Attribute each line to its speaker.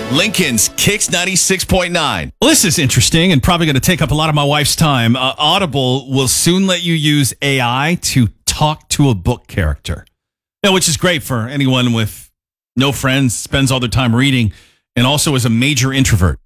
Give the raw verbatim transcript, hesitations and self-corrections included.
Speaker 1: Lincoln's Kicks ninety-six point nine.
Speaker 2: Well, this is interesting and probably going to take up a lot of my wife's time. Uh, Audible will soon let you use A I to talk to a book character, you know, which is great for anyone with no friends, spends all their time reading, and also is a major introvert.